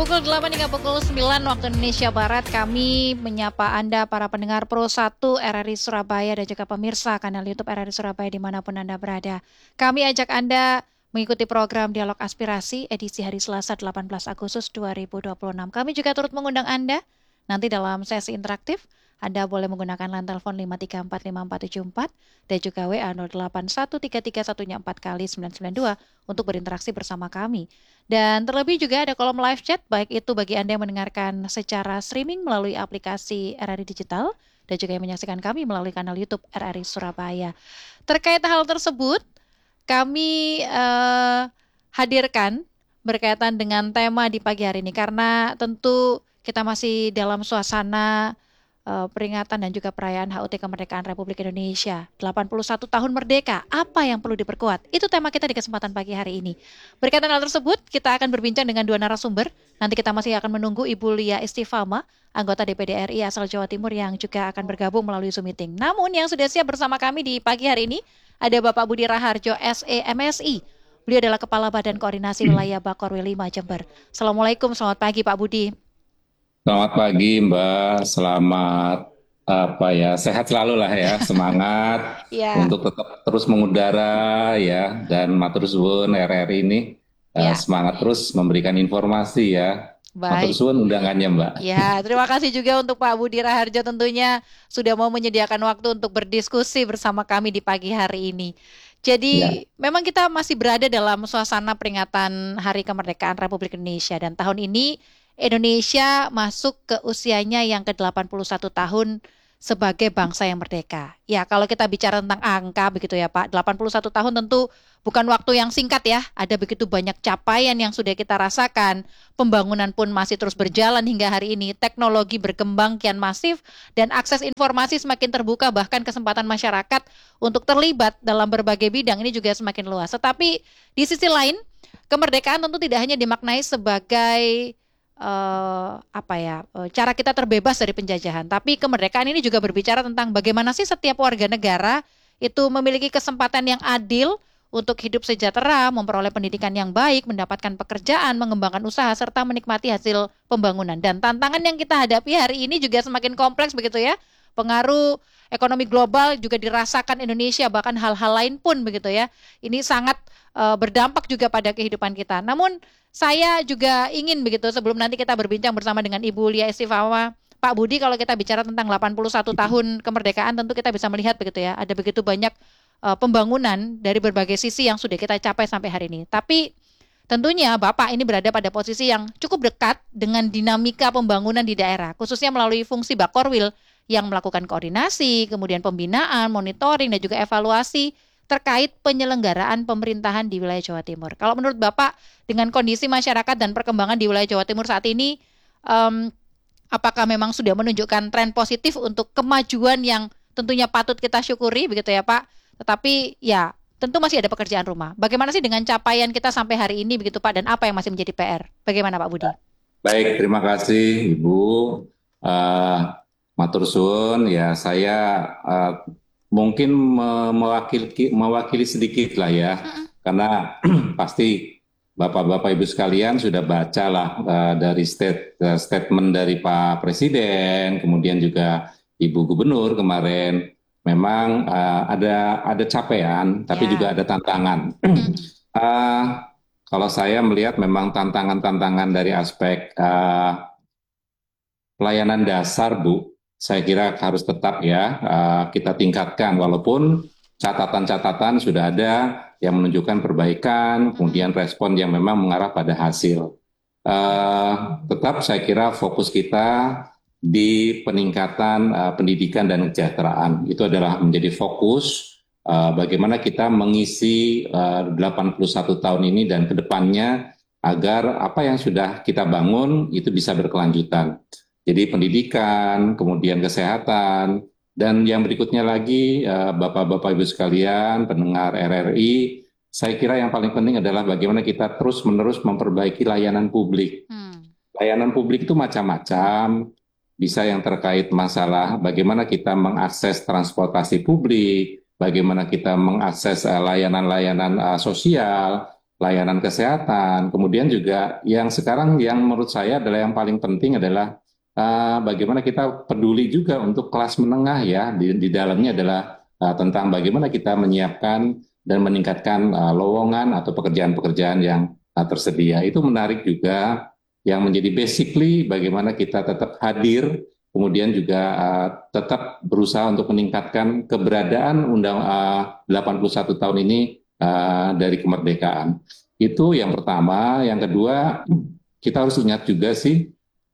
Pukul 8 hingga pukul 9 waktu Indonesia Barat, kami menyapa Anda para pendengar Pro 1 RRI Surabaya dan juga pemirsa kanal YouTube RRI Surabaya dimanapun Anda berada. Kami ajak Anda mengikuti program Dialog Aspirasi edisi hari Selasa 18 Agustus 2026. Kami juga turut mengundang Anda nanti dalam sesi interaktif. Anda boleh menggunakan line telepon 5345474 dan juga WA 081331nya 4 kali 992 untuk berinteraksi bersama kami. Dan terlebih juga ada kolom live chat, baik itu bagi Anda yang mendengarkan secara streaming melalui aplikasi RRI Digital dan juga yang menyaksikan kami melalui kanal YouTube RRI Surabaya. Terkait hal tersebut, kami hadirkan berkaitan dengan tema di pagi hari ini karena tentu kita masih dalam suasana peringatan dan juga perayaan HUT Kemerdekaan Republik Indonesia 81 tahun merdeka. Apa yang perlu diperkuat? Itu tema kita di kesempatan pagi hari ini. Berkaitan hal tersebut, kita akan berbincang dengan dua narasumber. Nanti kita masih akan menunggu Ibu Lia Istifama, anggota DPD RI asal Jawa Timur yang juga akan bergabung melalui Zoom meeting. Namun yang sudah siap bersama kami di pagi hari ini ada Bapak Budi Raharjo SE MSI. Beliau adalah Kepala Badan Koordinasi Wilayah Bakorwil 5 Jember. Assalamualaikum, selamat pagi Pak Budi. Selamat pagi Mbak, selamat sehat selalu lah ya, semangat untuk tetap terus mengudara ya, dan matur suwun RRI ini semangat terus memberikan informasi ya. Matur suwun undangannya Mbak. Ya, terima kasih juga untuk Pak Budi Raharjo tentunya sudah mau menyediakan waktu untuk berdiskusi bersama kami di pagi hari ini. Jadi memang kita masih berada dalam suasana peringatan Hari Kemerdekaan Republik Indonesia dan tahun ini Indonesia masuk ke usianya yang ke-81 tahun sebagai bangsa yang merdeka. Ya, kalau kita bicara tentang angka begitu ya Pak, 81 tahun tentu bukan waktu yang singkat ya. Ada begitu banyak capaian yang sudah kita rasakan. Pembangunan pun masih terus berjalan hingga hari ini. Teknologi berkembang kian masif dan akses informasi semakin terbuka, bahkan kesempatan masyarakat untuk terlibat dalam berbagai bidang ini juga semakin luas. Tetapi di sisi lain, kemerdekaan tentu tidak hanya dimaknai sebagai cara kita terbebas dari penjajahan. Tapi kemerdekaan ini juga berbicara tentang bagaimana sih setiap warga negara itu memiliki kesempatan yang adil untuk hidup sejahtera, memperoleh pendidikan yang baik, mendapatkan pekerjaan, mengembangkan usaha, serta menikmati hasil pembangunan. Dan tantangan yang kita hadapi hari ini juga semakin kompleks begitu ya. Pengaruh ekonomi global juga dirasakan Indonesia, bahkan hal-hal lain pun begitu ya. Ini sangat berdampak juga pada kehidupan kita. Namun saya juga ingin begitu sebelum nanti kita berbincang bersama dengan Ibu Lia Istifama, Pak Budi, kalau kita bicara tentang 81 tahun kemerdekaan tentu kita bisa melihat begitu ya, ada begitu banyak pembangunan dari berbagai sisi yang sudah kita capai sampai hari ini. Tapi tentunya Bapak ini berada pada posisi yang cukup dekat dengan dinamika pembangunan di daerah, khususnya melalui fungsi Bakorwil yang melakukan koordinasi, kemudian pembinaan, monitoring, dan juga evaluasi terkait penyelenggaraan pemerintahan di wilayah Jawa Timur. Kalau menurut Bapak, dengan kondisi masyarakat dan perkembangan di wilayah Jawa Timur saat ini, apakah memang sudah menunjukkan tren positif untuk kemajuan yang tentunya patut kita syukuri, begitu ya Pak? Tetapi ya, tentu masih ada pekerjaan rumah. Bagaimana sih dengan capaian kita sampai hari ini, begitu Pak, dan apa yang masih menjadi PR? Bagaimana Pak Budi? Baik, terima kasih Ibu. Matur suwun, ya saya mungkin mewakili sedikit lah ya, karena pasti Bapak-Bapak Ibu sekalian sudah baca lah dari statement dari Pak Presiden, kemudian juga Ibu Gubernur kemarin. Memang ada capaian, tapi juga ada tantangan. Kalau saya melihat memang tantangan-tantangan dari aspek pelayanan dasar, Bu, saya kira harus tetap ya kita tingkatkan, walaupun catatan-catatan sudah ada yang menunjukkan perbaikan, kemudian respon yang memang mengarah pada hasil. Tetap saya kira fokus kita di peningkatan pendidikan dan kesejahteraan. Itu adalah menjadi fokus bagaimana kita mengisi 81 tahun ini dan kedepannya agar apa yang sudah kita bangun itu bisa berkelanjutan. Jadi pendidikan, kemudian kesehatan, dan yang berikutnya lagi Bapak-Bapak Ibu sekalian, pendengar RRI, saya kira yang paling penting adalah bagaimana kita terus-menerus memperbaiki layanan publik. Layanan publik itu macam-macam, bisa yang terkait masalah bagaimana kita mengakses transportasi publik, bagaimana kita mengakses layanan-layanan sosial, layanan kesehatan. Kemudian juga yang sekarang yang menurut saya adalah yang paling penting adalah bagaimana kita peduli juga untuk kelas menengah ya. Di dalamnya adalah tentang bagaimana kita menyiapkan dan meningkatkan lowongan atau pekerjaan-pekerjaan yang tersedia. Itu menarik juga yang menjadi basically bagaimana kita tetap hadir, kemudian juga tetap berusaha untuk meningkatkan keberadaan Undang 81 tahun ini dari kemerdekaan. Itu yang pertama. Yang kedua, kita harus ingat juga sih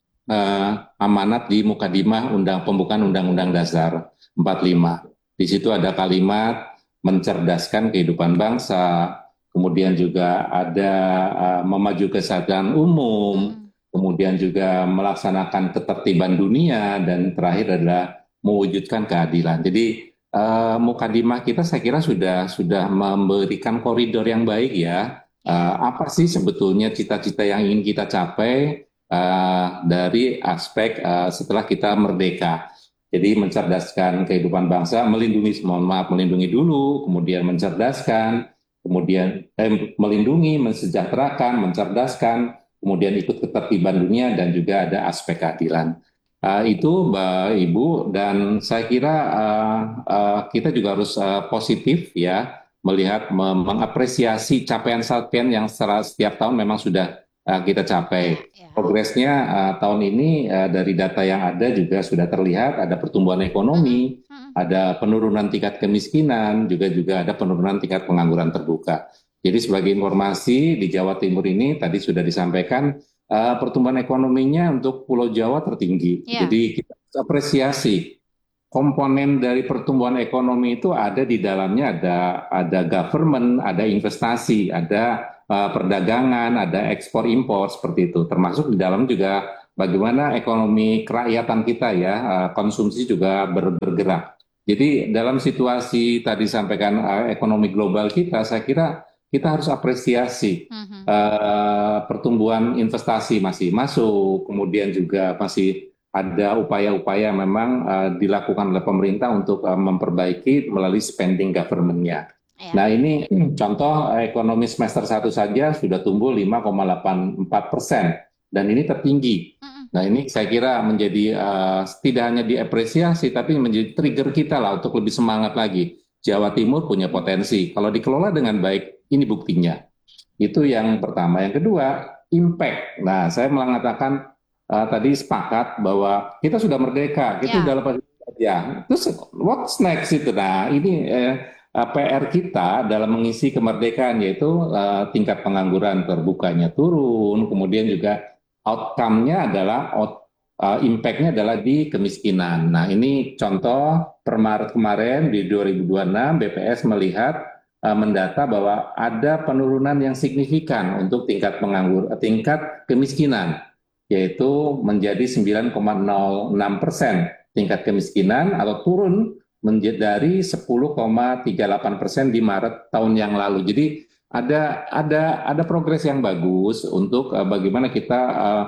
amanat di Mukadimah Pembukaan Undang-Undang Dasar 45. Di situ ada kalimat mencerdaskan kehidupan bangsa, kemudian juga ada memaju kesejahteraan umum, kemudian juga melaksanakan ketertiban dunia, dan terakhir adalah mewujudkan keadilan. Jadi mukadimah kita saya kira sudah memberikan koridor yang baik ya. Apa sih sebetulnya cita-cita yang ingin kita capai dari aspek setelah kita merdeka. Jadi mencerdaskan kehidupan bangsa, melindungi dulu, kemudian mencerdaskan, kemudian melindungi, mensejahterakan, mencerdaskan, kemudian ikut ketertiban dunia, dan juga ada aspek keadilan. Itu Mbak Ibu, dan saya kira kita juga harus positif ya, melihat mengapresiasi capaian-capaian yang setiap tahun memang sudah kita capai. Progresnya tahun ini dari data yang ada juga sudah terlihat ada pertumbuhan ekonomi, ada penurunan tingkat kemiskinan, juga ada penurunan tingkat pengangguran terbuka. Jadi sebagai informasi di Jawa Timur ini tadi sudah disampaikan pertumbuhan ekonominya untuk Pulau Jawa tertinggi. Jadi kita harus apresiasi komponen dari pertumbuhan ekonomi itu ada di dalamnya, ada government, ada investasi, ada perdagangan, ada ekspor impor seperti itu. Termasuk di dalam juga bagaimana ekonomi kerakyatan kita ya, konsumsi juga bergerak. Jadi dalam situasi tadi sampaikan ekonomi global kita, saya kira kita harus apresiasi pertumbuhan investasi masih masuk, kemudian juga masih ada upaya-upaya memang dilakukan oleh pemerintah untuk memperbaiki melalui spending government-nya. Nah ini contoh ekonomi semester 1 saja sudah tumbuh 5,84%, dan ini tertinggi. Nah ini saya kira menjadi tidak hanya diapresiasi, tapi menjadi trigger kita lah untuk lebih semangat lagi. Jawa Timur punya potensi, kalau dikelola dengan baik, ini buktinya. Itu yang pertama. Yang kedua, impact. Nah saya mengatakan tadi sepakat bahwa kita sudah merdeka, kita sudah lepas ya. Terus what's next itu? Nah ini PR kita dalam mengisi kemerdekaan, yaitu tingkat pengangguran terbukanya turun, kemudian juga outcome-nya adalah impact-nya adalah di kemiskinan. Nah ini contoh per Maret kemarin di 2026 BPS melihat mendata bahwa ada penurunan yang signifikan untuk tingkat kemiskinan, yaitu menjadi 9,06% tingkat kemiskinan, atau turun dari 10,38% di Maret tahun yang lalu. Jadi ada progres yang bagus untuk bagaimana kita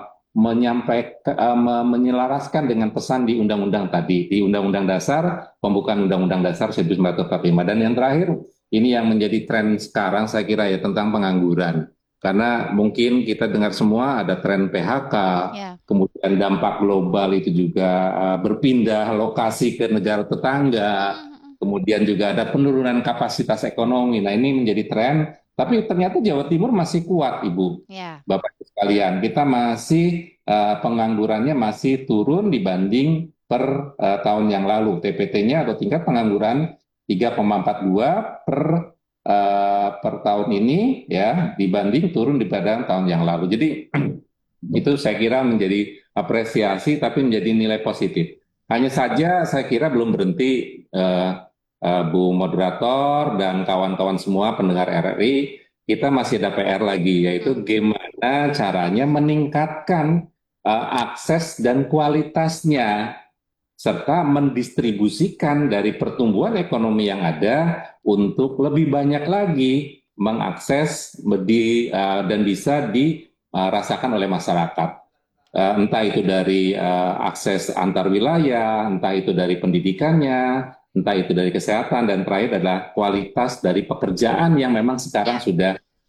menyelaraskan dengan pesan di undang-undang tadi, di Undang-Undang Dasar, Pembukaan Undang-Undang Dasar 1945. Dan yang terakhir, ini yang menjadi tren sekarang saya kira ya, tentang pengangguran. Karena mungkin kita dengar semua ada tren PHK, kemudian dampak global itu juga berpindah lokasi ke negara tetangga, kemudian juga ada penurunan kapasitas ekonomi. Nah ini menjadi tren, tapi ternyata Jawa Timur masih kuat, Ibu, Bapak sekalian. Kita masih penganggurannya masih turun dibanding per tahun yang lalu. TPT-nya atau tingkat pengangguran 3,42 per tahun ini ya, dibanding turun daripada tahun yang lalu. Jadi itu saya kira menjadi apresiasi, tapi menjadi nilai positif. Hanya saja saya kira belum berhenti, Bu Moderator dan kawan-kawan semua pendengar RRI, kita masih ada PR lagi, yaitu gimana caranya meningkatkan akses dan kualitasnya, serta mendistribusikan dari pertumbuhan ekonomi yang ada untuk lebih banyak lagi mengakses dan bisa dirasakan oleh masyarakat. Entah itu dari akses antar wilayah, entah itu dari pendidikannya, entah itu dari kesehatan, dan terakhir adalah kualitas dari pekerjaan yang memang sekarang sudah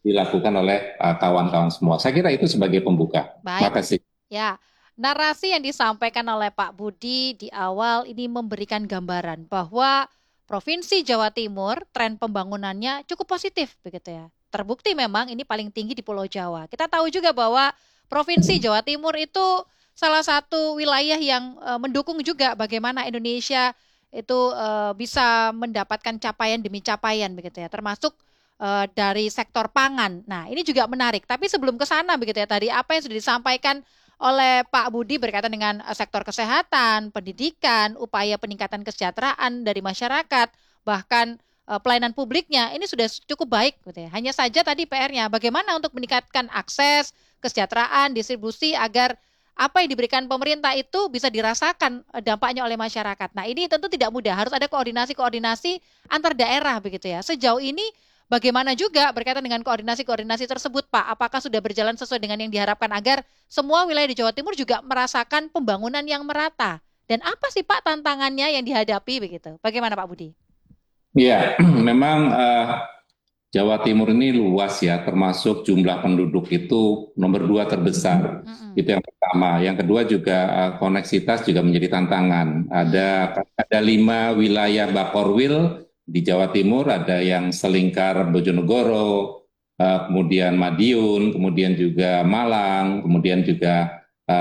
dilakukan oleh kawan-kawan semua. Saya kira itu sebagai pembuka. Baik. Makasih. Ya, narasi yang disampaikan oleh Pak Budi di awal ini memberikan gambaran bahwa Provinsi Jawa Timur tren pembangunannya cukup positif begitu ya. Terbukti memang ini paling tinggi di Pulau Jawa. Kita tahu juga bahwa Provinsi Jawa Timur itu salah satu wilayah yang mendukung juga bagaimana Indonesia itu bisa mendapatkan capaian demi capaian begitu ya, termasuk dari sektor pangan. Nah, ini juga menarik. Tapi sebelum ke sana begitu ya, tadi apa yang sudah disampaikan oleh Pak Budi berkaitan dengan sektor kesehatan, pendidikan, upaya peningkatan kesejahteraan dari masyarakat, bahkan pelayanan publiknya ini sudah cukup baik gitu ya. Hanya saja tadi PR-nya bagaimana untuk meningkatkan akses, kesejahteraan, distribusi agar apa yang diberikan pemerintah itu bisa dirasakan dampaknya oleh masyarakat. Nah, ini tentu tidak mudah, harus ada koordinasi-koordinasi antar daerah begitu ya. Sejauh ini bagaimana juga berkaitan dengan koordinasi-koordinasi tersebut, Pak? Apakah sudah berjalan sesuai dengan yang diharapkan agar semua wilayah di Jawa Timur juga merasakan pembangunan yang merata? Dan apa sih, Pak, tantangannya yang dihadapi begitu? Bagaimana, Pak Budi? Ya, memang Jawa Timur ini luas ya, termasuk jumlah penduduk itu nomor 2 terbesar. Itu yang pertama. Yang kedua juga koneksitas juga menjadi tantangan. Ada 5 wilayah Bakorwil di Jawa Timur, ada yang Selingkar Bojonegoro, kemudian Madiun, kemudian juga Malang, kemudian juga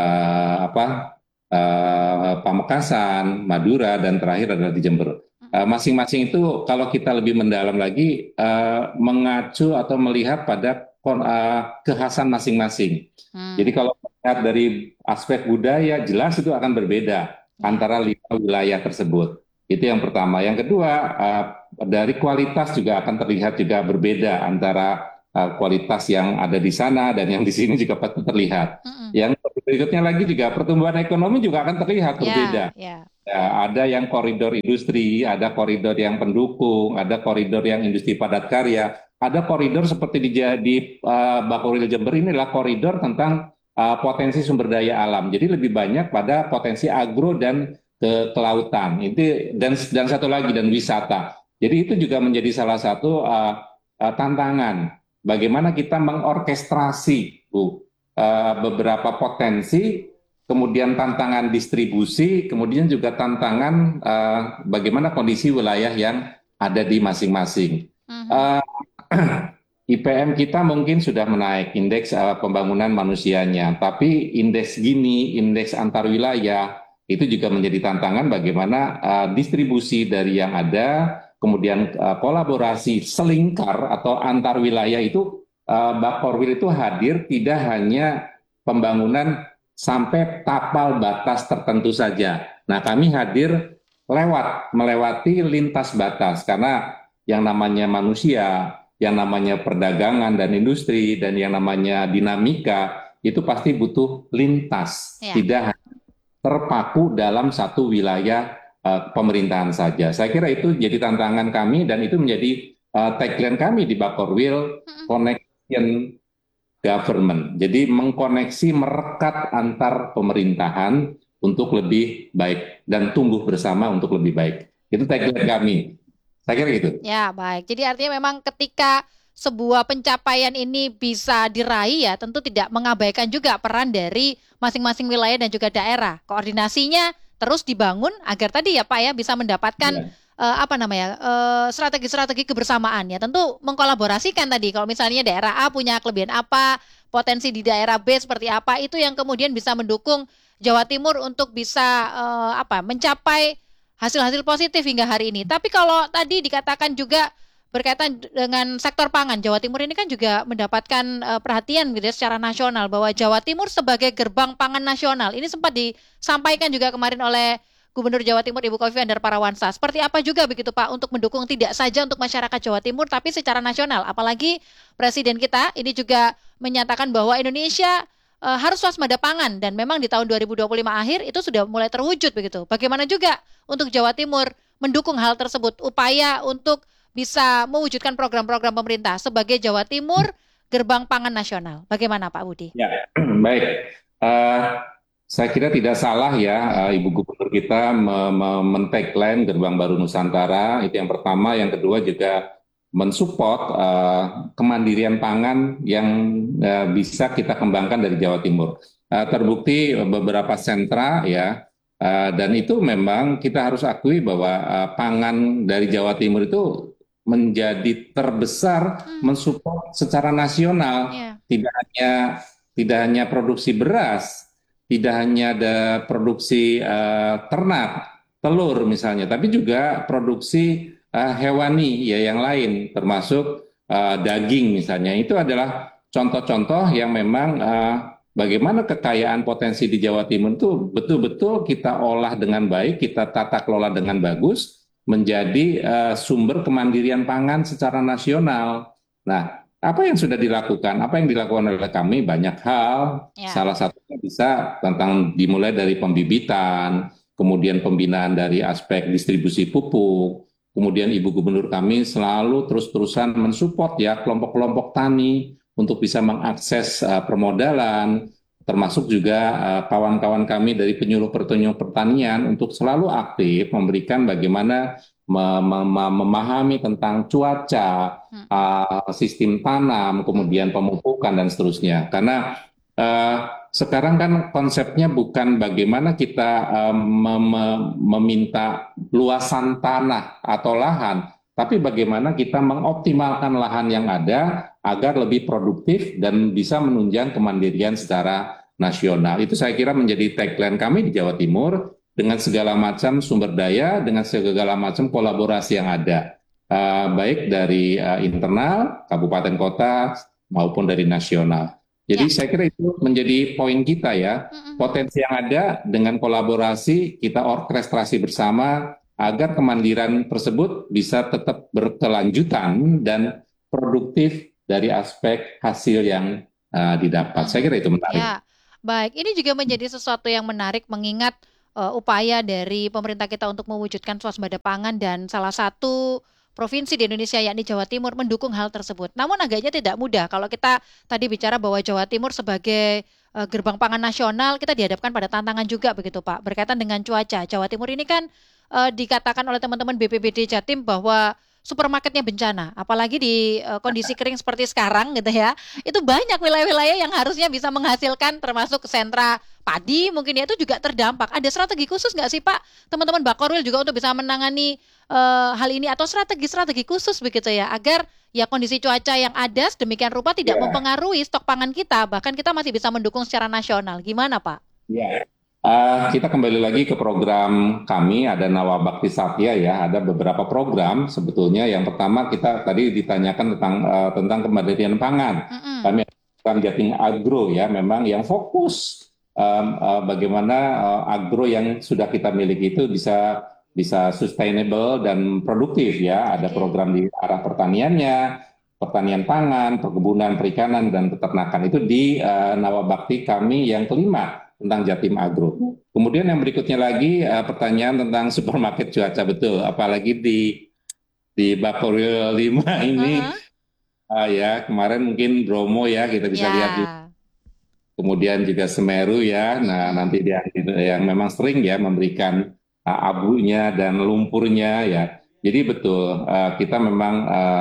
Pamekasan, Madura, dan terakhir adalah di Jember. Masing-masing itu kalau kita lebih mendalam lagi mengacu atau melihat pada kekhasan masing-masing. Jadi kalau melihat dari aspek budaya jelas itu akan berbeda antara 5 wilayah tersebut. Itu yang pertama. Yang kedua dari kualitas juga akan terlihat juga berbeda antara kualitas yang ada di sana dan yang di sini juga pasti terlihat. Yang berikutnya lagi juga pertumbuhan ekonomi juga akan terlihat berbeda. Ya, ada yang koridor industri, ada koridor yang pendukung, ada koridor yang industri padat karya, ada koridor seperti di Bakorwil Jember ini adalah koridor tentang potensi sumber daya alam. Jadi lebih banyak pada potensi agro dan kelautan. Itu dan satu lagi dan wisata. Jadi itu juga menjadi salah satu tantangan. Bagaimana kita mengorkestrasi, Bu, beberapa potensi, kemudian tantangan distribusi, kemudian juga tantangan bagaimana kondisi wilayah yang ada di masing-masing. IPM kita mungkin sudah menaik, indeks pembangunan manusianya, tapi indeks Gini, indeks antar wilayah, itu juga menjadi tantangan bagaimana distribusi dari yang ada, kemudian kolaborasi selingkar atau antar wilayah itu, Bakorwil itu hadir tidak hanya pembangunan sampai tapal batas tertentu saja. Nah, kami hadir melewati lintas batas karena yang namanya manusia, yang namanya perdagangan dan industri, dan yang namanya dinamika itu pasti butuh lintas, tidak terpaku dalam satu wilayah pemerintahan saja. Saya kira itu jadi tantangan kami dan itu menjadi tagline kami di Bakorwil, Connection Government. Jadi mengkoneksi, merekat antar pemerintahan untuk lebih baik dan tumbuh bersama untuk lebih baik. Itu tagline kami. Saya kira gitu. Ya, baik. Jadi artinya memang ketika sebuah pencapaian ini bisa diraih ya, tentu tidak mengabaikan juga peran dari masing-masing wilayah dan juga daerah. Koordinasinya terus dibangun agar tadi ya Pak ya bisa mendapatkan strategi-strategi kebersamaan ya. Tentu mengkolaborasikan tadi kalau misalnya daerah A punya kelebihan apa, potensi di daerah B seperti apa, itu yang kemudian bisa mendukung Jawa Timur untuk bisa mencapai hasil-hasil positif hingga hari ini. Tapi kalau tadi dikatakan juga berkaitan dengan sektor pangan, Jawa Timur ini kan juga mendapatkan perhatian gitu ya, secara nasional bahwa Jawa Timur sebagai gerbang pangan nasional. Ini sempat disampaikan juga kemarin oleh Gubernur Jawa Timur Ibu Khofifah Indar Parawansa. Seperti apa juga begitu Pak untuk mendukung tidak saja untuk masyarakat Jawa Timur tapi secara nasional. Apalagi Presiden kita ini juga menyatakan bahwa Indonesia harus waspada pangan dan memang di tahun 2025 akhir itu sudah mulai terwujud begitu. Bagaimana juga untuk Jawa Timur mendukung hal tersebut, upaya untuk bisa mewujudkan program-program pemerintah sebagai Jawa Timur gerbang pangan nasional. Bagaimana Pak Budi? Ya, baik. Saya kira tidak salah ya Ibu Gubernur kita men-tagline Gerbang Baru Nusantara, itu yang pertama. Yang kedua juga mensupport kemandirian pangan yang bisa kita kembangkan dari Jawa Timur. Terbukti beberapa sentra ya, dan itu memang kita harus akui bahwa pangan dari Jawa Timur itu menjadi terbesar mensupport secara nasional, Ya. tidak hanya produksi beras, tidak hanya ada produksi ternak, telur misalnya, tapi juga produksi hewani ya yang lain, termasuk daging misalnya. Itu adalah contoh-contoh yang memang bagaimana kekayaan potensi di Jawa Timur itu betul-betul kita olah dengan baik, kita tata kelola dengan bagus, menjadi sumber kemandirian pangan secara nasional. Nah, apa yang sudah dilakukan? Apa yang dilakukan oleh kami? Banyak hal. Ya. Salah satunya bisa tentang dimulai dari pembibitan, kemudian pembinaan dari aspek distribusi pupuk, kemudian Ibu Gubernur kami selalu terus-terusan mensupport ya kelompok-kelompok tani untuk bisa mengakses permodalan, termasuk juga kawan-kawan kami dari penyuluh pertanian untuk selalu aktif memberikan bagaimana memahami tentang cuaca, sistem tanam, kemudian pemupukan dan seterusnya. Karena sekarang kan konsepnya bukan bagaimana kita meminta luasan tanah atau lahan, tapi bagaimana kita mengoptimalkan lahan yang ada agar lebih produktif dan bisa menunjang kemandirian secara nasional. Itu saya kira menjadi tagline kami di Jawa Timur dengan segala macam sumber daya, dengan segala macam kolaborasi yang ada, baik dari internal, kabupaten kota, maupun dari nasional. Jadi Ya. saya kira itu menjadi poin kita ya, potensi yang ada dengan kolaborasi kita orkestrasi bersama agar kemandiran tersebut bisa tetap berkelanjutan dan produktif dari aspek hasil yang didapat. Saya kira itu menarik. Ya, baik. Ini juga menjadi sesuatu yang menarik mengingat upaya dari pemerintah kita untuk mewujudkan swasembada pangan dan salah satu provinsi di Indonesia yakni Jawa Timur mendukung hal tersebut. Namun agaknya tidak mudah kalau kita tadi bicara bahwa Jawa Timur sebagai gerbang pangan nasional kita dihadapkan pada tantangan juga begitu Pak berkaitan dengan cuaca. Jawa Timur ini kan dikatakan oleh teman-teman BPBD Jatim bahwa supermarketnya bencana, apalagi di kondisi kering seperti sekarang gitu ya. Itu banyak wilayah-wilayah yang harusnya bisa menghasilkan termasuk sentra padi mungkin ya itu juga terdampak. Ada strategi khusus nggak sih Pak, teman-teman Bakorwil juga untuk bisa menangani hal ini atau strategi-strategi khusus begitu ya agar ya kondisi cuaca yang ada sedemikian rupa tidak mempengaruhi stok pangan kita, bahkan kita masih bisa mendukung secara nasional. Gimana Pak? Ya. Kita kembali lagi ke program kami, ada Nawabakti Satya ya, ada beberapa program sebetulnya. Yang pertama kita tadi ditanyakan tentang kemandirian pangan. Kami program Jatim Agro ya, memang yang fokus bagaimana agro yang sudah kita miliki itu bisa sustainable dan produktif ya. Ada program di arah pertaniannya, pertanian pangan, perkebunan, perikanan, dan peternakan itu di Nawabakti kami yang kelima tentang Jatim Agro. Kemudian yang berikutnya lagi pertanyaan tentang supermarket cuaca betul, apalagi di Bakorwil 5 ini ya kemarin mungkin Bromo ya kita bisa lihat juga. Kemudian juga Semeru ya. Nah nanti dia yang memang sering ya memberikan abunya dan lumpurnya ya. Jadi betul kita memang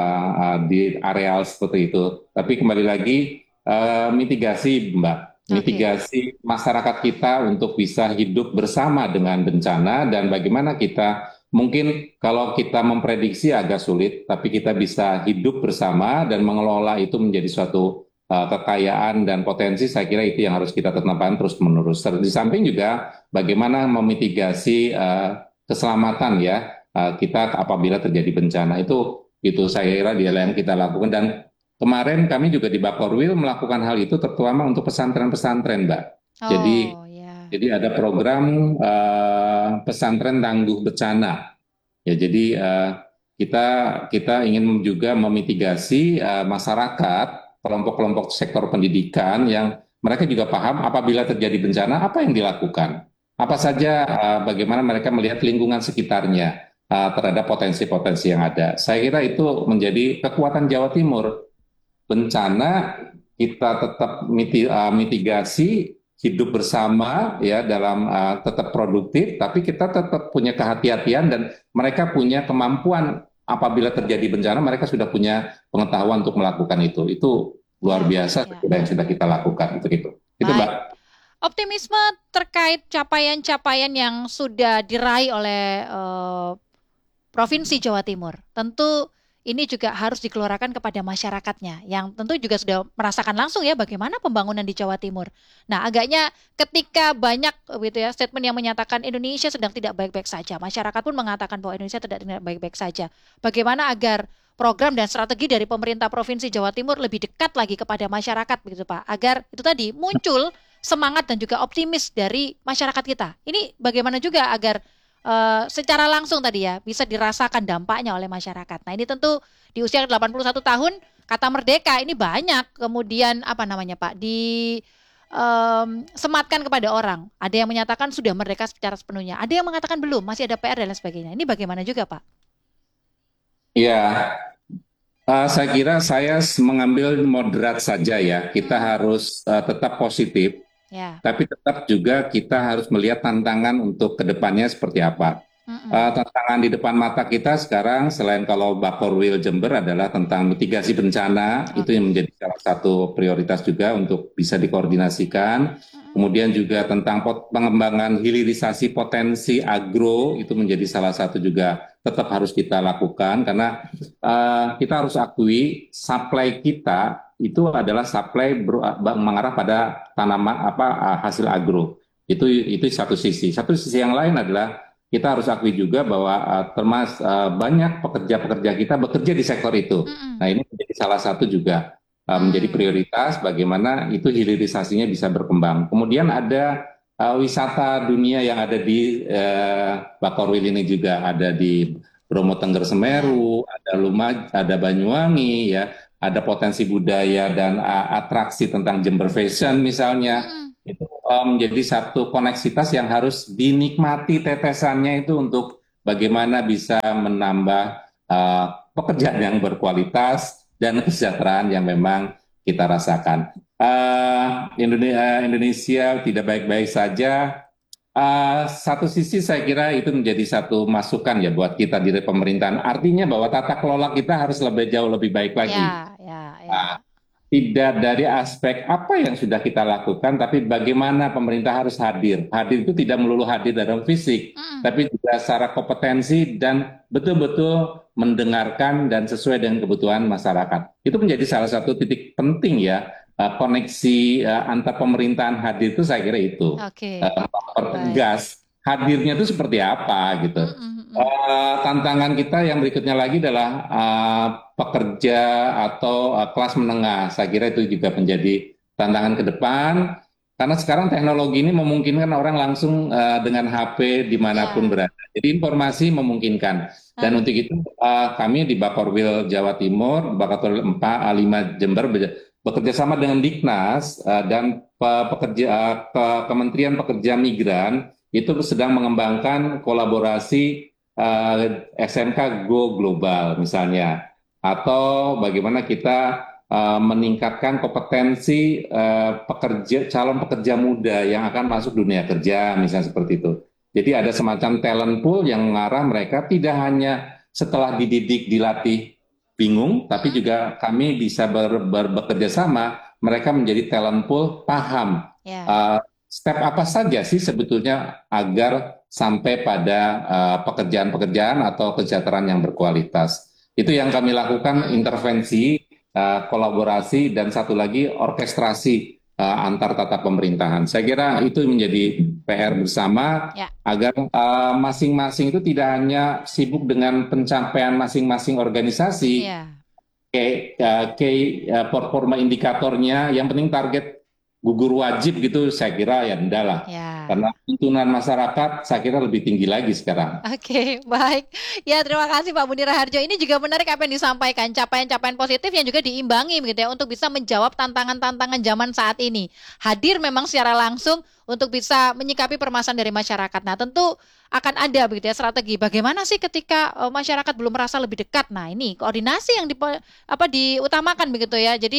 di areal seperti itu. Tapi kembali lagi mitigasi Mbak. Mitigasi masyarakat kita untuk bisa hidup bersama dengan bencana dan bagaimana kita mungkin kalau kita memprediksi agak sulit, tapi kita bisa hidup bersama dan mengelola itu menjadi suatu kekayaan dan potensi. Saya kira itu yang harus kita tetapkan terus menerus. Di samping juga bagaimana memitigasi keselamatan ya kita apabila terjadi bencana itu saya kira dia yang kita lakukan. Dan kemarin kami juga di Bakorwil melakukan hal itu terutama untuk pesantren-pesantren, Mbak. Jadi ada program pesantren tangguh bencana. Ya, jadi kita ingin juga memitigasi masyarakat, kelompok-kelompok sektor pendidikan yang mereka juga paham apabila terjadi bencana apa yang dilakukan. Apa saja bagaimana mereka melihat lingkungan sekitarnya terhadap potensi-potensi yang ada. Saya kira itu menjadi kekuatan Jawa Timur. Bencana kita tetap mitigasi, hidup bersama ya dalam tetap produktif, tapi kita tetap punya kehati-hatian dan mereka punya kemampuan apabila terjadi bencana mereka sudah punya pengetahuan untuk melakukan itu. Itu luar biasa Ya. yang sudah kita lakukan untuk itu. Itu Baik. Mbak. Optimisme terkait capaian-capaian yang sudah diraih oleh Provinsi Jawa Timur. Tentu ini juga harus dikeluarkan kepada masyarakatnya yang tentu juga sudah merasakan langsung ya bagaimana pembangunan di Jawa Timur. Nah, agaknya ketika banyak gitu ya statement yang menyatakan Indonesia sedang tidak baik-baik saja, masyarakat pun mengatakan bahwa Indonesia tidak baik-baik saja. Bagaimana agar program dan strategi dari pemerintah Provinsi Jawa Timur lebih dekat lagi kepada masyarakat begitu Pak, agar itu tadi muncul semangat dan juga optimis dari masyarakat kita. Ini bagaimana juga agar secara langsung tadi ya bisa dirasakan dampaknya oleh masyarakat. Nah, ini tentu di usia 81 tahun kata merdeka ini banyak kemudian apa namanya Pak sematkan kepada orang. Ada yang menyatakan sudah merdeka secara sepenuhnya, ada yang mengatakan belum, masih ada PR dan lain sebagainya. Ini bagaimana juga Pak? Ya, saya kira saya mengambil moderat saja ya. Kita harus tetap positif. Ya. Tapi tetap juga kita harus melihat tantangan untuk kedepannya seperti apa. Tantangan di depan mata kita sekarang selain kalau Bakorwil Jember adalah tentang mitigasi bencana, itu yang menjadi salah satu prioritas juga untuk bisa dikoordinasikan. Kemudian juga tentang pengembangan hilirisasi potensi agro, itu menjadi salah satu juga tetap harus kita lakukan karena kita harus akui supply kita itu adalah supply mengarah pada tanaman hasil agro. Itu satu sisi. Satu sisi yang lain adalah kita harus akui juga bahwa banyak pekerja-pekerja kita bekerja di sektor itu. Nah, ini menjadi salah satu juga menjadi prioritas bagaimana itu hilirisasinya bisa berkembang. Kemudian ada wisata dunia yang ada di Bakorwil ini juga ada di Bromo Tengger Semeru, ada Banyuwangi ya, ada potensi budaya dan atraksi tentang Jember Fashion misalnya. Itu menjadi satu koneksitas yang harus dinikmati tetesannya itu untuk bagaimana bisa menambah pekerjaan yang berkualitas dan kesejahteraan yang memang kita rasakan. Indonesia tidak baik-baik saja. Satu sisi saya kira itu menjadi satu masukan ya buat kita di pemerintahan. Artinya bahwa tata kelola kita harus jauh lebih baik lagi. Tidak dari aspek apa yang sudah kita lakukan, tapi bagaimana pemerintah harus hadir. Hadir itu tidak melulu hadir dalam fisik, tapi juga secara kompetensi dan betul-betul mendengarkan dan sesuai dengan kebutuhan masyarakat. Itu menjadi salah satu titik penting ya, koneksi antar pemerintahan hadir itu saya kira itu. Pertegas hadirnya itu seperti apa gitu. Tantangan kita yang berikutnya lagi adalah pekerja atau kelas menengah. Saya kira itu juga menjadi tantangan ke depan karena sekarang teknologi ini memungkinkan orang langsung dengan HP dimanapun berada. Jadi informasi memungkinkan. Dan untuk itu kami di Bakorwil Jawa Timur, Bakorwil 5 Jember bekerja sama dengan Diknas dan Kementerian Pekerja Migran itu sedang mengembangkan kolaborasi SMK Go Global misalnya, atau bagaimana kita meningkatkan kompetensi calon pekerja muda yang akan masuk dunia kerja misalnya seperti itu. Jadi ada semacam talent pool yang mengarah mereka tidak hanya setelah dididik dilatih bingung, tapi juga kami bisa bekerja sama mereka menjadi talent pool paham. Step apa saja sih sebetulnya agar sampai pada pekerjaan-pekerjaan atau kesejahteraan yang berkualitas. Itu yang kami lakukan, intervensi, kolaborasi, dan satu lagi orkestrasi antar tata pemerintahan. Saya kira itu menjadi PR bersama agar masing-masing itu tidak hanya sibuk dengan pencapaian masing-masing organisasi, performa indikatornya, yang penting target gugur wajib gitu, saya kira ya enggak lah. Karena tuntunan masyarakat saya kira lebih tinggi lagi sekarang. Oke, baik. Ya, terima kasih Pak Budi Raharjo. Ini juga menarik apa yang disampaikan, capaian-capaian positif yang juga diimbangi begitu ya untuk bisa menjawab tantangan-tantangan zaman saat ini. Hadir memang secara langsung untuk bisa menyikapi permasalahan dari masyarakat. Nah, tentu akan ada begitu ya strategi. Bagaimana sih ketika masyarakat belum merasa lebih dekat? Nah, ini koordinasi yang diutamakan begitu ya. Jadi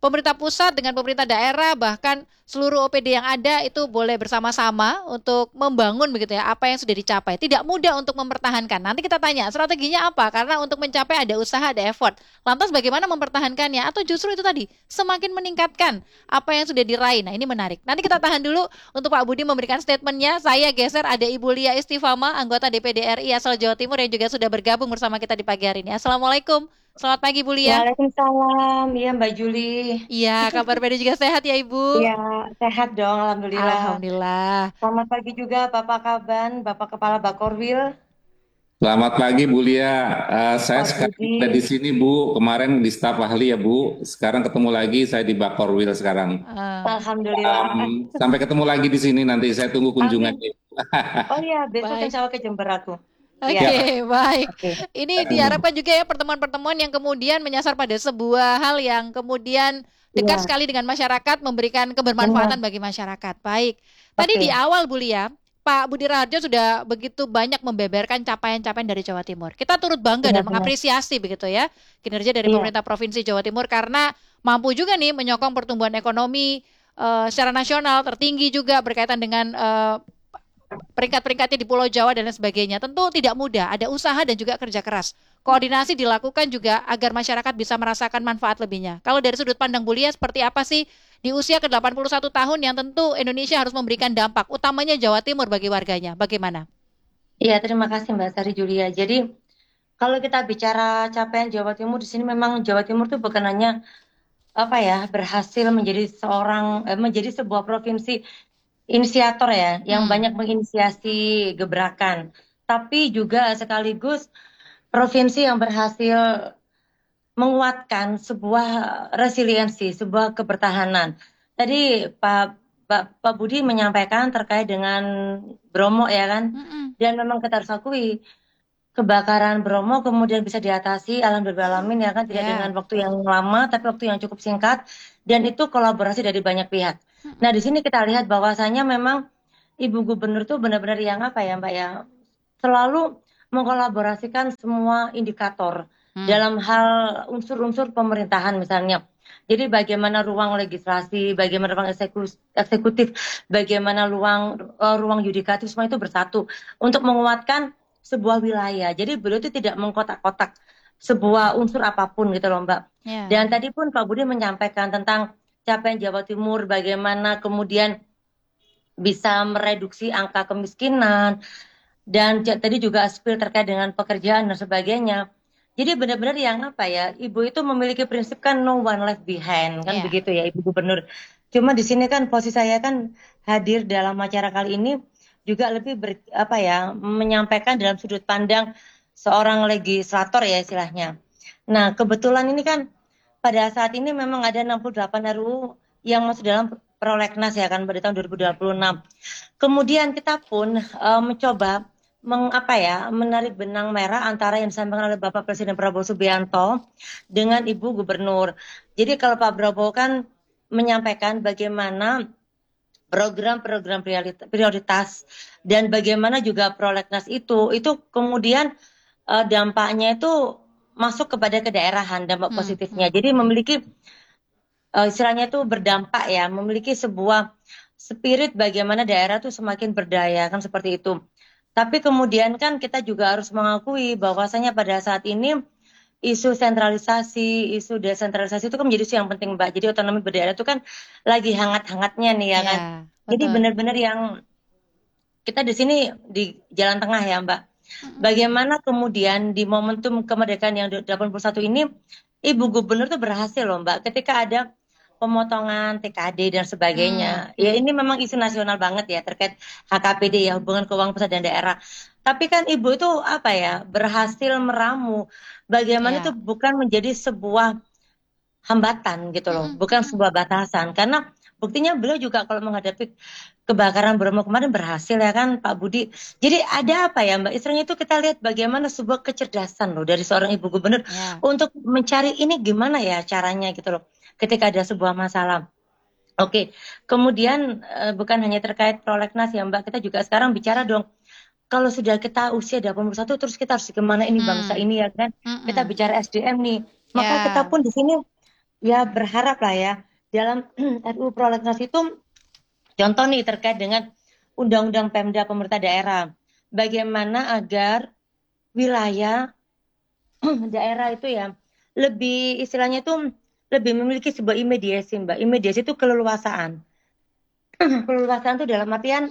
pemerintah pusat dengan pemerintah daerah bahkan seluruh OPD yang ada itu boleh bersama-sama untuk membangun begitu ya apa yang sudah dicapai. Tidak mudah untuk mempertahankan. Nanti kita tanya strateginya apa? Karena untuk mencapai ada usaha, ada effort. Lantas bagaimana mempertahankannya? Atau justru itu tadi semakin meningkatkan apa yang sudah diraih. Nah ini menarik. Nanti kita tahan dulu untuk Pak Budi memberikan statementnya. Saya geser ada Ibu Lia Istifama, anggota DPD RI asal Jawa Timur yang juga sudah bergabung bersama kita di pagi hari ini. Assalamualaikum. Selamat pagi Bu Lia. Waalaikumsalam, iya Mbak Juli. Iya, kabar baik juga sehat ya Ibu. Iya, sehat dong, Alhamdulillah. Alhamdulillah. Selamat pagi juga Bapak Kaban, Bapak Kepala Bakorwil. Selamat pagi Bu Lia. Saya Pak sekarang Budi. ada di sini Bu. Kemarin di staf ahli ya Bu. Sekarang ketemu lagi saya di Bakorwil sekarang. Alhamdulillah. Sampai ketemu lagi di sini nanti saya tunggu Amin. kunjungannya. Oh iya, besok Baik. insya Allah ke Jember aku. Oke, Iya. baik. Oke. Ini diharapkan juga ya pertemuan-pertemuan yang kemudian menyasar pada sebuah hal yang kemudian dekat Iya, sekali dengan masyarakat, memberikan kebermanfaatan benar. bagi masyarakat. Baik. Tadi di Oke. awal Bu Lia, Pak Budi Raharjo sudah begitu banyak membeberkan capaian-capaian dari Jawa Timur. Kita turut bangga dan Benar-benar. mengapresiasi begitu ya kinerja dari Iya, pemerintah Provinsi Jawa Timur karena mampu juga nih menyokong pertumbuhan ekonomi secara nasional tertinggi juga berkaitan dengan peringkat-peringkatnya di Pulau Jawa dan lain sebagainya. Tentu tidak mudah, ada usaha dan juga kerja keras. Koordinasi dilakukan juga agar masyarakat bisa merasakan manfaat lebihnya. Kalau dari sudut pandang Bulia, seperti apa sih di usia ke-81 tahun yang tentu Indonesia harus memberikan dampak, utamanya Jawa Timur bagi warganya. Bagaimana? iya, terima kasih Mbak Sari Julia. Jadi kalau kita bicara capaian Jawa Timur di sini memang Jawa Timur tuh bukan hanya berhasil menjadi sebuah provinsi inisiator ya, yang Hmm, banyak menginisiasi gebrakan, tapi juga sekaligus provinsi yang berhasil menguatkan sebuah resiliensi, sebuah kebertahanan. Tadi Pak Budi menyampaikan terkait dengan Bromo ya kan, mm-mm. dan memang kita harus akui kebakaran Bromo kemudian bisa diatasi, alhamdulillah alamin ya kan, tidak dengan Ya, waktu yang lama, tapi waktu yang cukup singkat, dan itu kolaborasi dari banyak pihak. Nah, mm-mm. di sini kita lihat bahwasanya memang Ibu Gubernur tuh benar-benar yang apa ya Mbak ya, selalu mengkolaborasikan semua indikator Hmm, dalam hal unsur-unsur pemerintahan misalnya. Jadi bagaimana ruang legislasi, bagaimana ruang eksekutif, bagaimana ruang yudikatif, semua itu bersatu untuk menguatkan sebuah wilayah. Jadi beliau itu tidak mengkotak-kotak sebuah unsur apapun gitu loh Mbak. ya, Dan tadi pun Pak Budi menyampaikan tentang capaian Jawa Timur, bagaimana kemudian bisa mereduksi angka kemiskinan, dan tadi juga spill terkait dengan pekerjaan dan sebagainya. Jadi benar-benar yang apa ya, Ibu itu memiliki prinsip kan no one left behind, kan ya. begitu ya Ibu Gubernur. Cuma di sini kan posisi saya kan hadir dalam acara kali ini juga lebih menyampaikan dalam sudut pandang seorang legislator ya istilahnya. Nah, kebetulan ini kan pada saat ini memang ada 68 RUU yang masuk dalam prolegnas ya kan pada tahun 2026. Kemudian kita pun mencoba menarik benang merah antara yang disampaikan oleh Bapak Presiden Prabowo Subianto dengan Ibu Gubernur. Jadi kalau Pak Prabowo kan menyampaikan bagaimana program-program prioritas dan bagaimana juga prolegnas itu kemudian dampaknya itu masuk kepada kedaerahan, dampak Hmm, positifnya. hmm. Jadi memiliki istilahnya itu berdampak ya, memiliki sebuah spirit bagaimana daerah tuh semakin berdaya kan seperti itu. Tapi kemudian kan kita juga harus mengakui bahwasanya pada saat ini isu sentralisasi, isu desentralisasi itu kan menjadi isu yang penting Mbak. Jadi otonomi berdaerah itu kan lagi hangat-hangatnya nih ya kan. Ya, Jadi betul. benar-benar yang kita di sini di jalan tengah ya Mbak. Mm-mm. Bagaimana kemudian di momentum kemerdekaan yang 81 ini Ibu Gubernur tuh berhasil loh Mbak ketika ada pemotongan TKD dan Hmm, sebagainya. Ya ini memang isu nasional banget ya terkait HKPD ya, hubungan keuangan pusat dan daerah. Tapi kan Ibu itu berhasil meramu bagaimana itu ya. bukan menjadi sebuah hambatan gitu loh, Mm-mm, bukan mm-mm. sebuah batasan. Karena buktinya beliau juga kalau menghadapi kebakaran Bromo kemarin berhasil ya kan Pak Budi. Jadi ada apa ya Mbak, istilahnya itu kita lihat bagaimana sebuah kecerdasan loh dari seorang Ibu Gubernur Ya, untuk mencari ini gimana ya caranya gitu loh ketika ada sebuah masalah. Oke, kemudian bukan hanya terkait prolegnas ya Mbak, kita juga sekarang bicara dong, kalau sudah kita usia 81 terus kita harus gimana ini bangsa hmm, ini ya kan, kita mm-mm. bicara SDM nih, maka kita Ya, pun di sini ya berharap lah ya dalam RUU Prolegnas itu contoh nih terkait dengan Undang-Undang Pemda pemerintah daerah. Bagaimana agar wilayah daerah itu ya lebih istilahnya itu lebih memiliki sebuah imediasi, Mbak. Imediasi itu keleluasaan. Keleluasaan itu dalam artian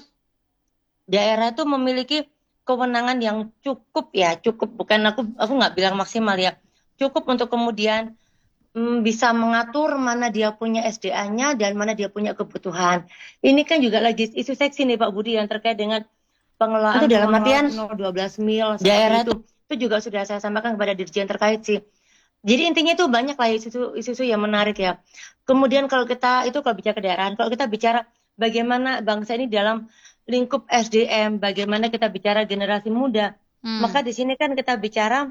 daerah itu memiliki kewenangan yang cukup ya, cukup bukan aku nggak bilang maksimal ya. Cukup untuk kemudian bisa mengatur mana dia punya SDA-nya dan mana dia punya kebutuhan. Ini kan juga lagi isu seksi nih Pak Budi yang terkait dengan pengelolaan itu dalam artian 012 mil daerah itu juga sudah saya sampaikan kepada dirjen terkait sih. Jadi intinya itu banyak lah isu-isu yang menarik ya. Kemudian kalau bicara kedaerahan, kalau kita bicara bagaimana bangsa ini dalam lingkup SDM, bagaimana kita bicara generasi muda, maka di sini kan kita bicara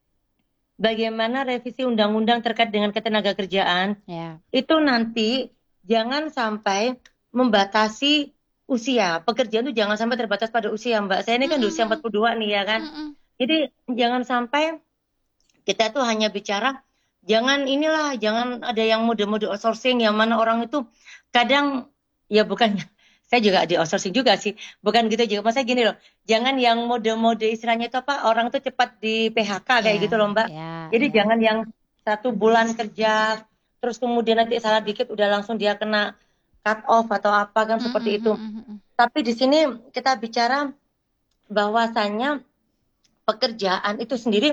bagaimana revisi undang-undang terkait dengan ketenaga kerjaan itu nanti jangan sampai membatasi usia. Pekerjaan itu jangan sampai terbatas pada usia, Mbak. Saya ini kan di usia 42 nih ya kan. Jadi jangan sampai kita tuh hanya bicara jangan ada yang mode-mode outsourcing yang mana orang itu kadang ya bukannya saya juga di outsourcing juga sih. Bukan gitu juga. Maksudnya gini loh, jangan yang mode-mode istilahnya itu apa orang tuh cepat di PHK kayak gitu loh Mbak. Jadi jangan yang 1 bulan kerja terus kemudian nanti salah dikit udah langsung dia kena cut off atau apa kan seperti itu. Tapi di sini kita bicara bahwasannya pekerjaan itu sendiri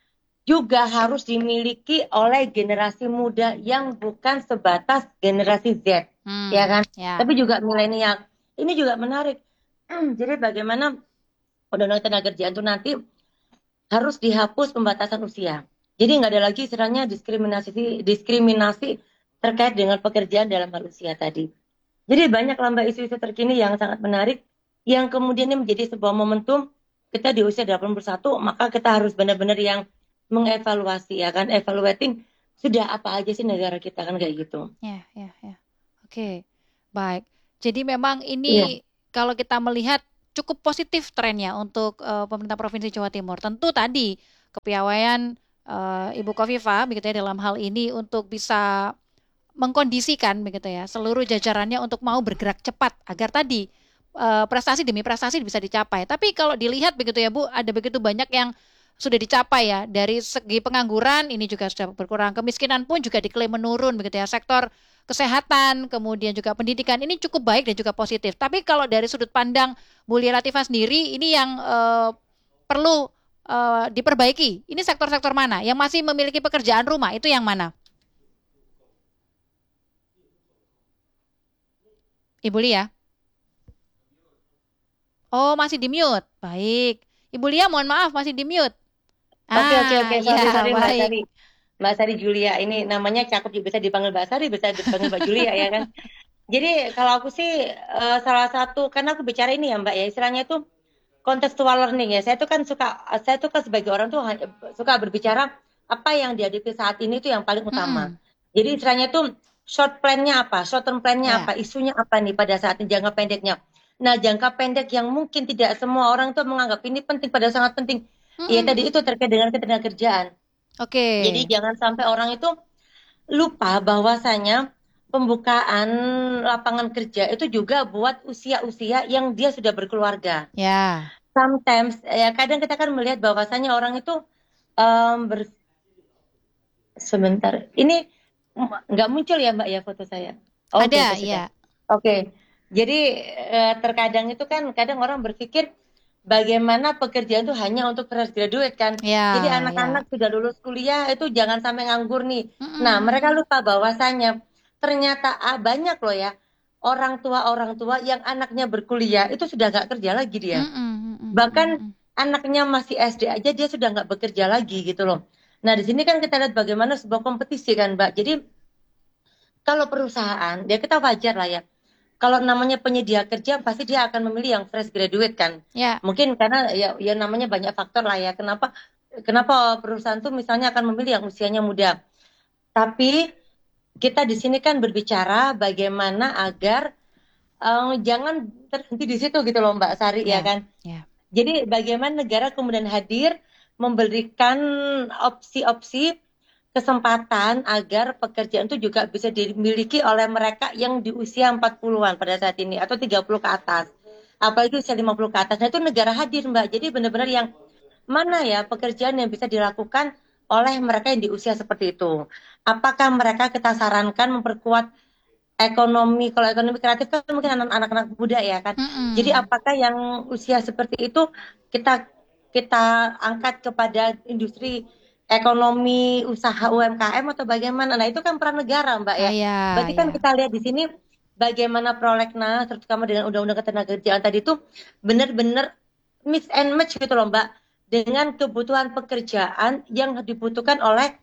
juga harus dimiliki oleh generasi muda yang bukan sebatas generasi Z, ya kan? Tapi juga milenial. Ini juga menarik. Jadi bagaimana undang-undang tenaga kerjaan itu nanti harus dihapus pembatasan usia. Jadi nggak ada lagi istilahnya diskriminasi terkait dengan pekerjaan dalam hal usia tadi. Jadi banyak lambang isu-isu terkini yang sangat menarik, yang kemudian ini menjadi sebuah momentum kita di usia 81, maka kita harus benar-benar yang mengevaluasi ya kan, evaluating sudah apa aja sih negara kita kan kayak gitu. Ya. Oke, baik. Jadi memang ini kalau kita melihat cukup positif trennya untuk pemerintah Provinsi Jawa Timur. Tentu tadi kepiawaian Ibu Khofifah begitu ya dalam hal ini untuk bisa mengkondisikan begitu ya seluruh jajarannya untuk mau bergerak cepat agar tadi prestasi demi prestasi bisa dicapai. Tapi kalau dilihat begitu ya Bu, ada begitu banyak yang sudah dicapai ya, dari segi pengangguran ini juga sudah berkurang, kemiskinan pun juga diklaim menurun begitu ya, sektor kesehatan kemudian juga pendidikan ini cukup baik dan juga positif. Tapi kalau dari sudut pandang Bu Lia Latifah sendiri ini yang perlu diperbaiki, ini sektor-sektor mana yang masih memiliki pekerjaan rumah, itu yang mana Ibu Lia? Oh, masih di mute. Baik, Ibu Lia mohon maaf masih di mute. Oke. Sorry baik. Mbak Sari Julia. Ini namanya cakep, bisa dipanggil Mbak Sari, bisa dipanggil Mbak Julia ya kan. Jadi kalau aku sih salah satu, karena aku bicara ini ya Mbak ya, istilahnya itu contextual learning ya. Saya tuh kan sebagai orang tuh suka berbicara apa yang dihadapi saat ini itu yang paling utama. Jadi istilahnya itu short plan-nya apa, short term plan-nya apa, isunya apa nih pada saat ini, jangka pendeknya. Nah, jangka pendek yang mungkin tidak semua orang tuh menganggap ini penting, padahal sangat penting. Ya tadi itu terkait dengan ketenagakerjaan. Oke. Jadi jangan sampai orang itu lupa bahwasanya pembukaan lapangan kerja itu juga buat usia-usia yang dia sudah berkeluarga. Ya. Sometimes ya kadang kita kan melihat bahwasanya orang itu sebentar ini nggak muncul ya Mbak ya foto saya. Oh, ada ya. Oke. Jadi terkadang itu kan kadang orang berpikir bagaimana pekerjaan itu hanya untuk fresh graduate kan. Jadi anak-anak sudah lulus kuliah itu jangan sampai nganggur nih. Nah, mereka lupa bahwasanya ternyata banyak loh ya orang tua yang anaknya berkuliah itu sudah nggak kerja lagi dia. Bahkan anaknya masih SD aja dia sudah nggak bekerja lagi gitu loh. Nah, di sini kan kita lihat bagaimana sebuah kompetisi kan, Mbak. Jadi kalau perusahaan, ya kita wajar lah ya. Kalau namanya penyedia kerja pasti dia akan memilih yang fresh graduate kan. Mungkin karena ya namanya banyak faktor lah ya. Kenapa perusahaan tuh misalnya akan memilih yang usianya muda. Tapi kita di sini kan berbicara bagaimana agar jangan terhenti di situ gitu loh Mbak Sari ya kan. Jadi bagaimana negara kemudian hadir memberikan opsi-opsi kesempatan agar pekerjaan itu juga bisa dimiliki oleh mereka yang di usia 40-an pada saat ini atau 30 ke atas. Apalagi usia 50 ke atas. Nah, itu negara hadir, Mbak. Jadi benar-benar yang mana ya pekerjaan yang bisa dilakukan oleh mereka yang di usia seperti itu. Apakah mereka kita sarankan memperkuat ekonomi, kalau ekonomi kreatif kan mungkin anak-anak muda ya kan. Jadi Mm-mm. apakah yang usia seperti itu kita kita angkat kepada industri ekonomi usaha UMKM atau bagaimana? Nah, itu kan peran negara, Mbak Ah, ya. ya, Berarti kan ya. kita lihat di sini bagaimana prolegnas terutama dengan undang-undang ketenagakerjaan tadi itu benar-benar mix and match gitu loh, Mbak, dengan kebutuhan pekerjaan yang dibutuhkan oleh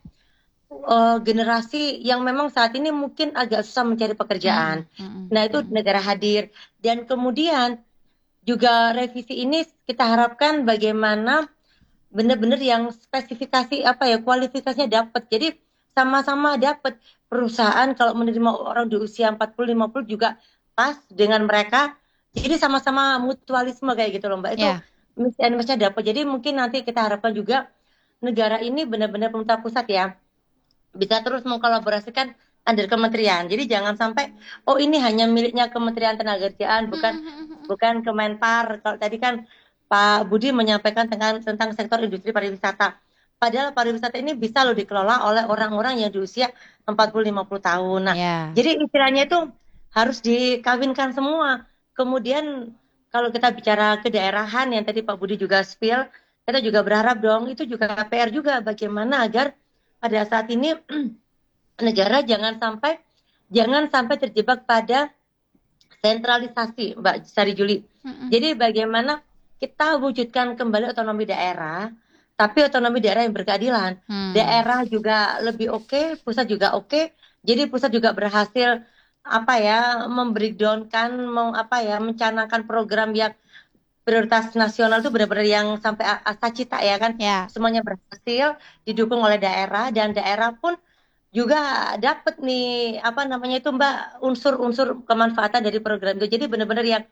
generasi yang memang saat ini mungkin agak susah mencari pekerjaan. Mm-mm. Mm-mm. Nah, itu Mm-mm. negara hadir. Dan kemudian juga revisi ini kita harapkan bagaimana benar-benar yang spesifikasi apa ya, kualifikasinya dapat. Jadi sama-sama dapat. Perusahaan kalau menerima orang di usia 40-50 juga pas dengan mereka. Jadi sama-sama mutualisme kayak gitu loh, Mbak. Itu Ya. mix and match-nya dapat. Jadi mungkin nanti kita harapkan juga negara ini benar-benar pemerintah pusat ya bisa terus mengkolaborasikan antar kementerian. Jadi jangan sampai oh ini hanya miliknya Kementerian Tenagakerjaan bukan Mm-mm. bukan Kemenpar. Kalau tadi kan Pak Budi menyampaikan tentang sektor industri pariwisata. Padahal pariwisata ini bisa loh dikelola oleh orang-orang yang di usia 40-50 tahun. Nah, Ya. jadi istilahnya itu harus dikawinkan semua. Kemudian kalau kita bicara kedaerahan yang tadi Pak Budi juga spill, kita juga berharap dong itu juga PR juga bagaimana agar pada saat ini negara jangan sampai terjebak pada sentralisasi, Mbak Sari Juli. Mm-mm. Jadi bagaimana kita wujudkan kembali otonomi daerah, tapi otonomi daerah yang berkeadilan. Hmm. Daerah juga lebih oke, pusat juga oke. Jadi pusat juga berhasil apa ya membreakdownkan, mencanangkan program yang prioritas nasional itu benar-benar yang sampai asa cita ya kan, Ya. semuanya berhasil didukung oleh daerah dan daerah pun juga dapat nih apa namanya itu Mbak unsur-unsur kemanfaatan dari program itu. Jadi benar-benar yang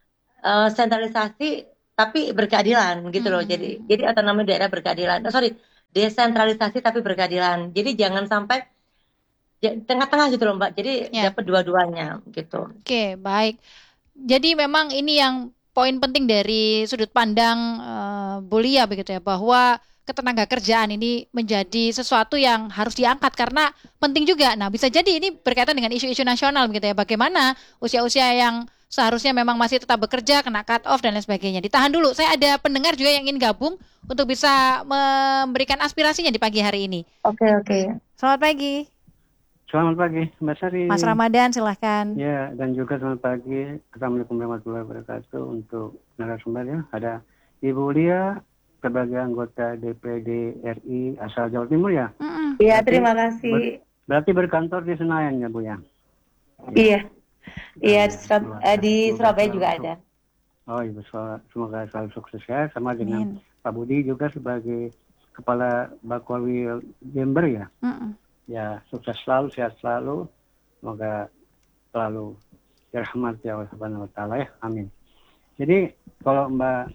sentralisasi tapi berkeadilan gitu loh. Jadi Mm-mm. otonomi daerah berkeadilan. Oh, sorry, desentralisasi tapi berkeadilan. Jadi jangan sampai tengah-tengah gitu loh Mbak. Jadi Ya. dapat dua-duanya gitu. Oke, baik. Jadi memang ini yang poin penting dari sudut pandang Bulia begitu ya, bahwa ketenaga kerjaan ini menjadi sesuatu yang harus diangkat karena penting juga. Nah, bisa jadi ini berkaitan dengan isu-isu nasional begitu ya. Bagaimana usia-usia yang seharusnya memang masih tetap bekerja kena cut off dan lain sebagainya. Ditahan dulu. Saya ada pendengar juga yang ingin gabung untuk bisa memberikan aspirasinya di pagi hari ini. Oke, oke. Selamat pagi, Selamat pagi, Mbak Sari. Mas Ramadan, silahkan. Ya, dan juga selamat pagi. Assalamualaikum warahmatullahi wabarakatuh untuk narasumber ya. Ada Ibu Lia sebagai anggota DPD RI asal Jawa Timur ya. Mm-mm. Iya, Berarti- terima kasih. Berarti berkantor di Senayan ya Bu ya? Iya. Iya, Ya, di semoga Surabaya selalu juga sukses. ada. Oh iya, semoga selalu sukses ya. Sama dengan Amin. Pak Budi juga sebagai Kepala Bakwali Jember ya. Mm-mm. Ya, sukses selalu, sehat selalu. Semoga selalu dirahmati Allah Subhanahu wa taala ya. Amin. Jadi kalau Mbak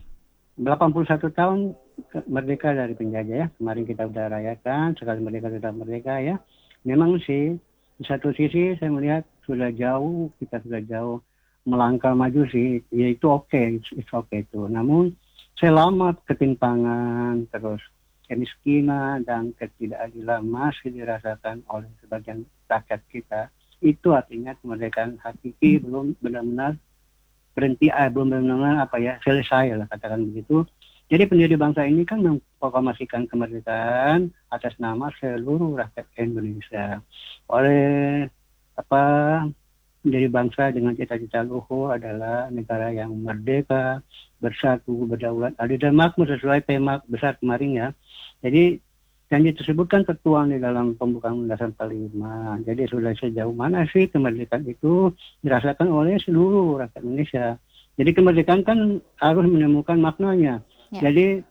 81 tahun merdeka dari penjajah ya. Kemarin kita udah rayakan, sekali merdeka sudah merdeka ya. Memang sih di satu sisi saya melihat kita sudah jauh melangkah maju sih. Ya itu oke, it's okay itu. Namun selamat ketimpangan terus kemiskinan dan ketidakadilan masih dirasakan oleh sebagian rakyat kita. Itu artinya kemerdekaan hakiki belum benar-benar belum benar-benar selesai lah katakan begitu. Jadi pendiri bangsa ini kan memproklamasikan kemerdekaan atas nama seluruh rakyat Indonesia. Oleh pendiri bangsa dengan cita-cita luhur adalah negara yang merdeka, bersatu, berdaulat, adil dan makmur sesuai tema besar kemarin ya. Jadi janji tersebut kan tertuang di dalam pembukaan Undang-Undang 45. Jadi sudah sejauh mana sih kemerdekaan itu dirasakan oleh seluruh rakyat Indonesia. Jadi kemerdekaan kan harus menemukan maknanya. Ya. Jadi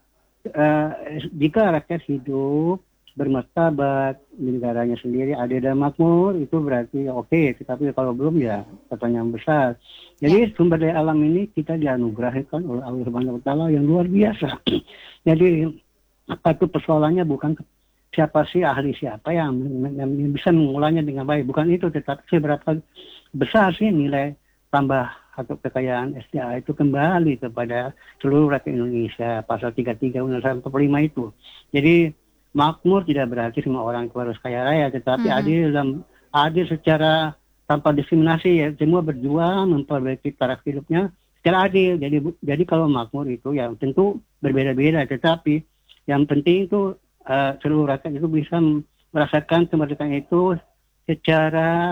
jika rakyat hidup bermartabat di negaranya sendiri adil dan makmur itu berarti oke. Tapi kalau belum ya pertanyaan besar. Jadi sumber daya alam ini kita dianugerahkan oleh Allah Subhanahu wa taala yang luar biasa. Jadi apa itu persoalannya bukan siapa sih ahli siapa yang bisa mengolahnya dengan baik. Bukan itu, tetapi seberapa besar sih nilai tambah atau kekayaan SDA itu kembali kepada seluruh rakyat Indonesia. Pasal 33 Undang-Undang 45 itu. Jadi makmur tidak berarti semua orang itu harus kaya raya, tetapi adil secara tanpa diskriminasi, ya, semua berjuang memperbaiki taraf hidupnya secara adil. Jadi kalau makmur itu ya tentu berbeda-beda, tetapi yang penting itu seluruh rakyat itu bisa merasakan kemerdekaan itu secara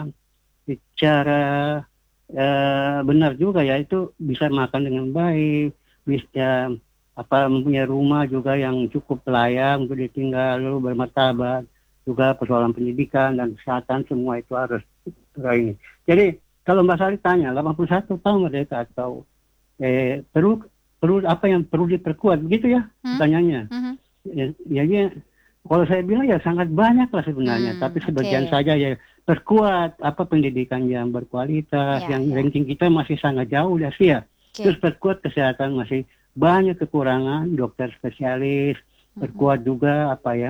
benar juga, ya, itu bisa makan dengan baik, bisa mempunyai rumah juga yang cukup layak untuk ditinggal, lalu bermartabat, juga persoalan pendidikan dan kesehatan, semua itu harus ini. Jadi kalau Mbak Sari tanya 81 tahun merdeka atau perlu apa yang perlu diperkuat, begitu ya pertanyaannya. Ya, kalau saya bilang ya sangat banyak lah sebenarnya, tapi sebagian saja ya perkuat pendidikan yang berkualitas, yang ranking kita masih sangat jauh ya sih ya. Terus perkuat kesehatan, masih banyak kekurangan dokter spesialis, perkuat juga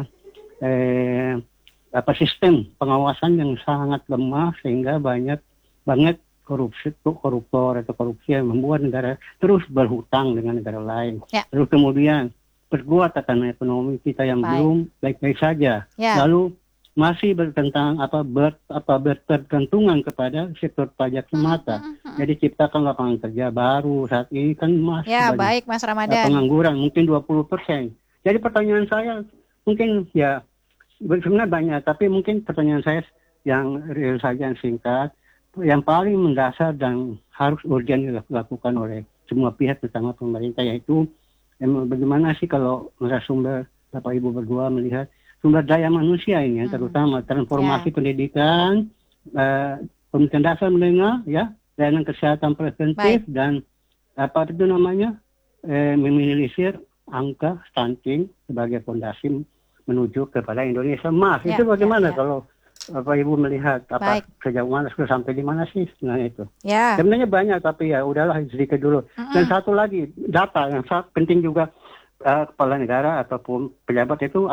sistem pengawasan yang sangat lemah sehingga banyak banget koruptor atau korupsi yang membuat negara terus berhutang dengan negara lain. Terus kemudian perkuat tatanan ekonomi kita yang belum baik-baik saja. Lalu masih bertergantungan kepada sektor pajak semata. Jadi ciptakan lapangan kerja baru saat ini kan masih banyak Mas Ramadan. Pengangguran mungkin 20%. Jadi pertanyaan saya mungkin ya sebenarnya banyak, tapi mungkin pertanyaan saya yang real saja, yang singkat, yang paling mendasar dan harus urgent dilakukan oleh semua pihak, terutama pemerintah, yaitu bagaimana sih kalau sumber Bapak Ibu berdua melihat sumber daya manusia ini, terutama transformasi pendidikan, pendidikan dasar menengah, ya, layanan kesehatan preventif dan meminimalisir angka stunting sebagai fondasi menuju kepada Indonesia emas. Itu bagaimana kalau Bapak Ibu melihat sejauh mana, sudah sampai di mana sih sebenarnya itu? Sebenarnya banyak, tapi ya udahlah sedikit dulu. Dan satu lagi data yang sangat penting juga, kepala negara ataupun pejabat itu